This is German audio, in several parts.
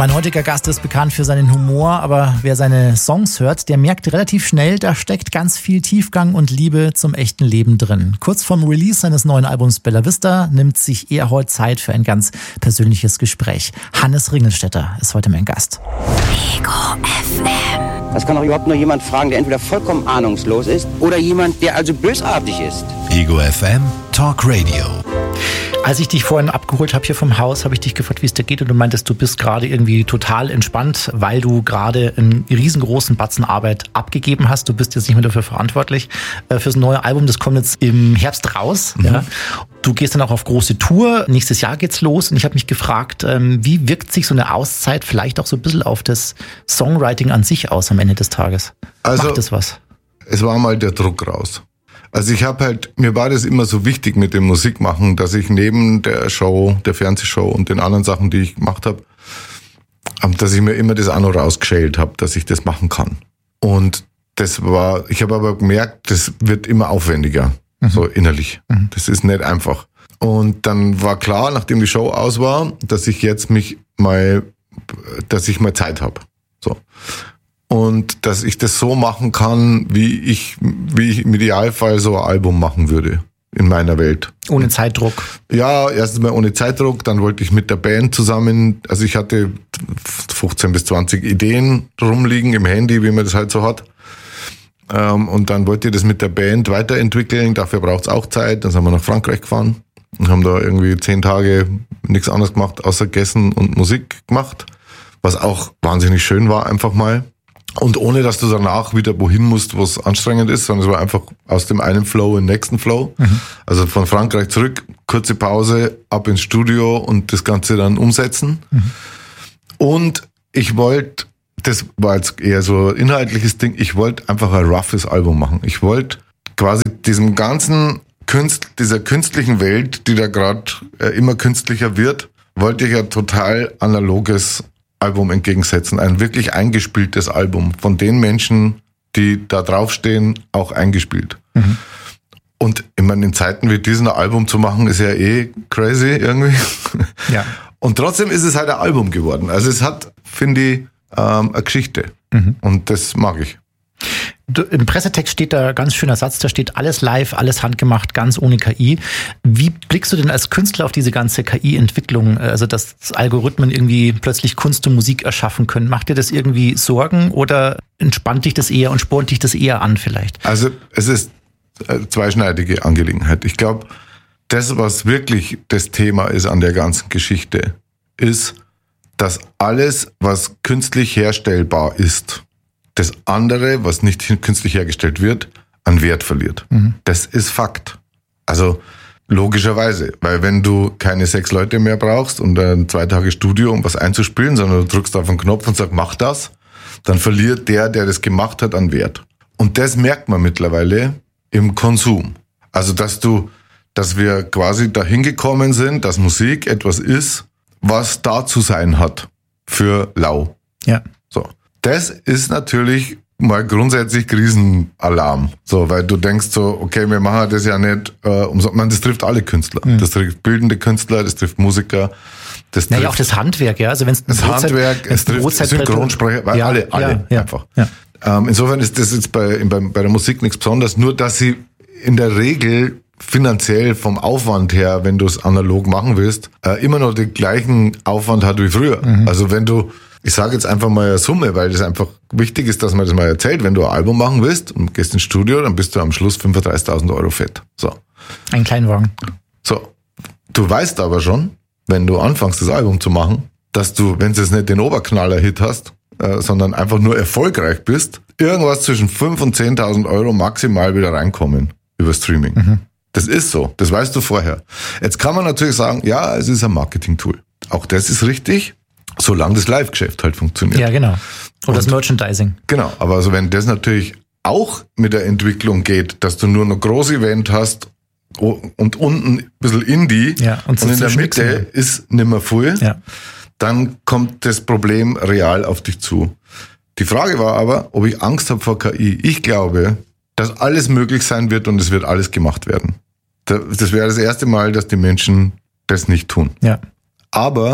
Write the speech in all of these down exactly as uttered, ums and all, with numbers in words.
Mein heutiger Gast ist bekannt für seinen Humor, aber wer seine Songs hört, der merkt relativ schnell, da steckt ganz viel Tiefgang und Liebe zum echten Leben drin. Kurz vorm Release seines neuen Albums Bella Vista nimmt sich er heute Zeit für ein ganz persönliches Gespräch. Hannes Ringelstetter ist heute mein Gast. Ego F M. Das kann doch überhaupt nur jemand fragen, der entweder vollkommen ahnungslos ist oder jemand, der also bösartig ist. Ego F M Talk Radio. Als ich dich vorhin abgeholt habe hier vom Haus, habe ich dich gefragt, wie es dir geht, und du meintest, du bist gerade irgendwie total entspannt, weil du gerade einen riesengroßen Batzen Arbeit abgegeben hast. Du bist jetzt nicht mehr dafür verantwortlich äh, fürs neue Album. Das kommt jetzt im Herbst raus. Mhm. Ja. Du gehst dann auch auf große Tour. Nächstes Jahr geht's los. Und ich habe mich gefragt, ähm, wie wirkt sich so eine Auszeit vielleicht auch so ein bisschen auf das Songwriting an sich aus am Ende des Tages? Also, macht das was? Es war mal der Druck raus. Also ich habe halt, mir war das immer so wichtig mit dem Musikmachen, dass ich neben der Show, der Fernsehshow und den anderen Sachen, die ich gemacht habe, dass ich mir immer das auch noch rausgeschält habe, dass ich das machen kann. Und das war, ich habe aber gemerkt, das wird immer aufwendiger, mhm. so innerlich. Mhm. Das ist nicht einfach. Und dann war klar, nachdem die Show aus war, dass ich jetzt mich mal, dass ich mal Zeit habe. So. Und dass ich das so machen kann, wie ich, wie ich im Idealfall so ein Album machen würde in meiner Welt. Ohne Zeitdruck? Ja, erstens mal ohne Zeitdruck. Dann wollte ich mit der Band zusammen, also ich hatte fünfzehn bis zwanzig Ideen rumliegen im Handy, wie man das halt so hat. Und dann wollte ich das mit der Band weiterentwickeln. Dafür braucht es auch Zeit. Dann sind wir nach Frankreich gefahren und haben da irgendwie zehn Tage nichts anderes gemacht, außer gegessen und Musik gemacht. Was auch wahnsinnig schön war, einfach mal. Und ohne, dass du danach wieder wohin musst, wo es anstrengend ist, sondern es war einfach aus dem einen Flow in den nächsten Flow. Mhm. Also von Frankreich zurück, kurze Pause, ab ins Studio und das Ganze dann umsetzen. Mhm. Und ich wollte, das war jetzt eher so ein inhaltliches Ding, ich wollte einfach ein roughes Album machen. Ich wollte quasi diesem ganzen Künst, dieser künstlichen Welt, die da gerade äh, immer künstlicher wird, wollte ich ein total analoges Album entgegensetzen, ein wirklich eingespieltes Album von den Menschen, die da draufstehen, auch eingespielt. Mhm. Und ich meine, in Zeiten wie diesen ein Album zu machen, ist ja eh crazy irgendwie. Ja. Und trotzdem ist es halt ein Album geworden. Also es hat, finde ich, ähm, eine Geschichte. Mhm. Und das mag ich. Du, im Pressetext steht da ganz schöner Satz, da steht alles live, alles handgemacht, ganz ohne K I. Wie blickst du denn als Künstler auf diese ganze K I-Entwicklung, also dass Algorithmen irgendwie plötzlich Kunst und Musik erschaffen können? Macht dir das irgendwie Sorgen oder entspannt dich das eher und spornt dich das eher an vielleicht? Also es ist eine zweischneidige Angelegenheit. Ich glaube, das, was wirklich das Thema ist an der ganzen Geschichte, ist, dass alles, was künstlich herstellbar ist, das andere, was nicht künstlich hergestellt wird, an Wert verliert. Mhm. Das ist Fakt. Also logischerweise, weil wenn du keine sechs Leute mehr brauchst und dann zwei Tage Studio, um was einzuspielen, sondern du drückst auf einen Knopf und sagst, mach das, dann verliert der, der das gemacht hat, an Wert. Und das merkt man mittlerweile im Konsum. Also dass du, dass wir quasi dahin gekommen sind, dass Musik etwas ist, was da zu sein hat für lau. Ja. So. Das ist natürlich mal grundsätzlich Krisenalarm. So, weil du denkst so, okay, wir machen das ja nicht, äh, umsonst. Man, das trifft alle Künstler. Mhm. Das trifft bildende Künstler, das trifft Musiker. Das naja, auch das Handwerk, ja. Also wenn's das Brotzeit, Handwerk, es trifft Synchronsprecher, weil ja, alle, alle ja, einfach. Ja. Ähm, insofern ist das jetzt bei, bei, bei der Musik nichts Besonderes, nur dass sie in der Regel finanziell vom Aufwand her, wenn du es analog machen willst, äh, immer noch den gleichen Aufwand hat wie früher. Mhm. Also wenn du Ich sage jetzt einfach mal eine Summe, weil das einfach wichtig ist, dass man das mal erzählt. Wenn du ein Album machen willst und gehst ins Studio, dann bist du am Schluss fünfunddreißigtausend Euro fett. So. Ein Kleinwagen. So. Du weißt aber schon, wenn du anfängst, das Album zu machen, dass du, wenn du jetzt nicht den Oberknaller-Hit hast, äh, sondern einfach nur erfolgreich bist, irgendwas zwischen fünftausend und zehntausend Euro maximal wieder reinkommen über Streaming. Mhm. Das ist so. Das weißt du vorher. Jetzt kann man natürlich sagen, ja, es ist ein Marketing-Tool. Auch das ist richtig. Solange das Live-Geschäft halt funktioniert. Ja, genau. Oder das Merchandising. Genau, aber also wenn das natürlich auch mit der Entwicklung geht, dass du nur noch Groß-Event hast und unten ein bisschen Indie ja, und, und in der Mitte ist nimmer viel, ja. dann kommt das Problem real auf dich zu. Die Frage war aber, ob ich Angst habe vor K I. Ich glaube, dass alles möglich sein wird und es wird alles gemacht werden. Das wäre das erste Mal, dass die Menschen das nicht tun. Ja. Aber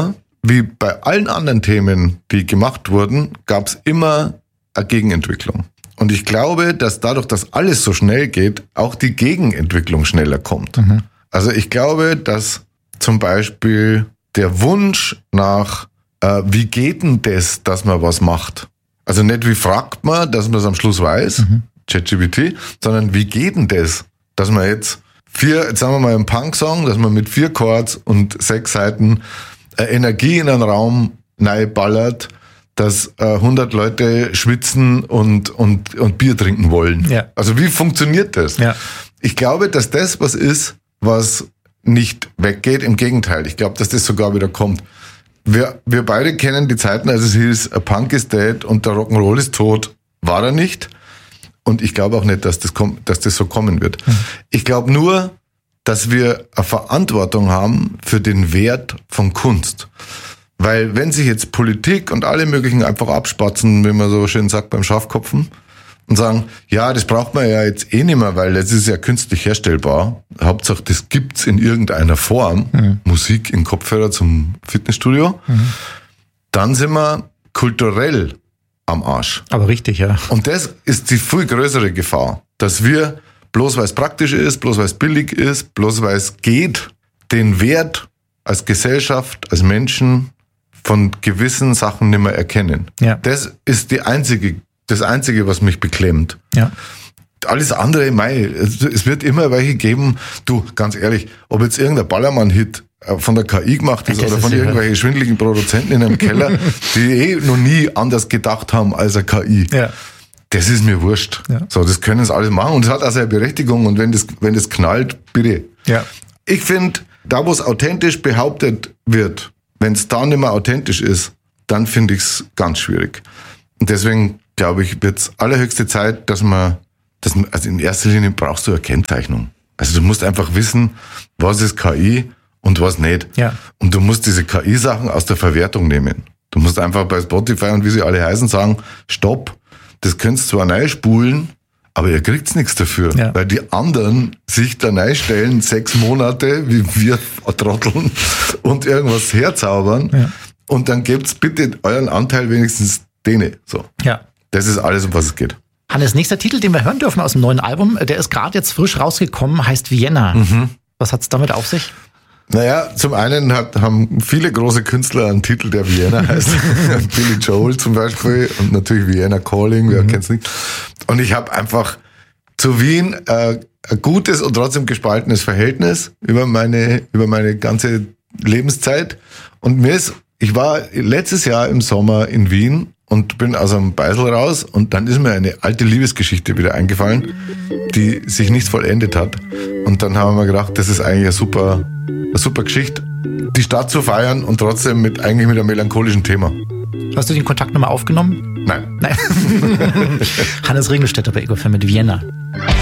wie bei allen anderen Themen, die gemacht wurden, gab es immer eine Gegenentwicklung. Und ich glaube, dass dadurch, dass alles so schnell geht, auch die Gegenentwicklung schneller kommt. Mhm. Also ich glaube, dass zum Beispiel der Wunsch nach, äh, wie geht denn das, dass man was macht? Also nicht wie fragt man, dass man es am Schluss weiß, mhm. ChatGPT, sondern wie geht denn das, dass man jetzt vier, jetzt sagen wir mal einen Punk-Song, dass man mit vier Chords und sechs Seiten äh, Energie in einen Raum ballert, dass äh, hundert Leute schwitzen und, und, und Bier trinken wollen. Ja. Also wie funktioniert das? Ja. Ich glaube, dass das was ist, was nicht weggeht. Im Gegenteil, ich glaube, dass das sogar wieder kommt. Wir, wir beide kennen die Zeiten, als es hieß, a Punk is dead und der Rock'n'Roll ist tot. War er nicht. Und ich glaube auch nicht, dass das, kommt, dass das so kommen wird. Mhm. Ich glaube nur, dass wir eine Verantwortung haben für den Wert von Kunst. Weil wenn sich jetzt Politik und alle möglichen einfach abspatzen, wie man so schön sagt beim Schafkopfen, und sagen, ja, das braucht man ja jetzt eh nicht mehr, weil das ist ja künstlich herstellbar. Hauptsache, das gibt's in irgendeiner Form. Mhm. Musik in Kopfhörer zum Fitnessstudio. Mhm. Dann sind wir kulturell am Arsch. Aber richtig, ja. Und das ist die viel größere Gefahr, dass wir, bloß weil es praktisch ist, bloß weil es billig ist, bloß weil es geht, den Wert als Gesellschaft, als Menschen von gewissen Sachen nicht mehr erkennen. Ja. Das ist die einzige, das Einzige, was mich beklemmt. Ja. Alles andere, mei, es wird immer welche geben, du, ganz ehrlich, ob jetzt irgendein Ballermann-Hit von der K I gemacht ist das oder von ist irgendwelchen schwindeligen Produzenten in einem Keller, die eh noch nie anders gedacht haben als eine K I. Ja. Das ist mir wurscht. Ja. So, das können es alles machen und es hat auch seine Berechtigung und wenn das, wenn das knallt, bitte. Ja. Ich finde, da wo es authentisch behauptet wird, wenn es da nicht mehr authentisch ist, dann finde ich es ganz schwierig. Und deswegen, glaube ich, wird es allerhöchste Zeit, dass man, dass man, also in erster Linie brauchst du eine Kennzeichnung. Also du musst einfach wissen, was ist K I und was nicht. Ja. Und du musst diese K I-Sachen aus der Verwertung nehmen. Du musst einfach bei Spotify und wie sie alle heißen sagen, stopp, das könnt ihr zwar neu spulen, aber ihr kriegt's nichts dafür, ja. Weil die anderen sich da reinstellen, sechs Monate, wie wir trotteln und irgendwas herzaubern. Ja. Und dann gebt's bitte euren Anteil wenigstens denen. So. Ja. Das ist alles, um was es geht. Hannes, nächster Titel, den wir hören dürfen aus dem neuen Album, der ist gerade jetzt frisch rausgekommen, heißt Vienna. Mhm. Was hat's damit auf sich? Naja, zum einen hat, haben viele große Künstler einen Titel, der Vienna heißt. Billy Joel zum Beispiel und natürlich Vienna Calling, wer mhm. kennt's nicht. Und ich habe einfach zu Wien äh, ein gutes und trotzdem gespaltenes Verhältnis über meine über meine ganze Lebenszeit. Und mir ist, ich war letztes Jahr im Sommer in Wien und bin aus einem Beisel raus und dann ist mir eine alte Liebesgeschichte wieder eingefallen, die sich nicht vollendet hat. Und dann haben wir gedacht, das ist eigentlich eine super, eine super Geschichte, die Stadt zu feiern und trotzdem mit eigentlich mit einem melancholischen Thema. Hast du den Kontakt nochmal aufgenommen? Nein. Nein. Hannes Ringelstetter bei Ego F M mit Vienna.